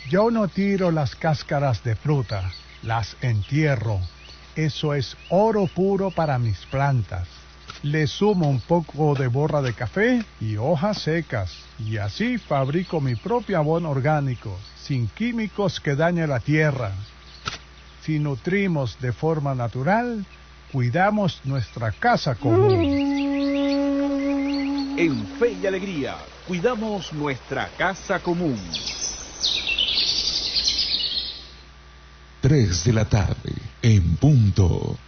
Yo no tiro las cáscaras de fruta, las entierro. Eso es oro puro para mis plantas. Le sumo un poco de borra de café y hojas secas, y así fabrico mi propio abono orgánico, sin químicos que dañen la tierra. Si nutrimos de forma natural, cuidamos nuestra casa común. En Fe y Alegría, cuidamos nuestra casa común. 3 de la tarde, en punto.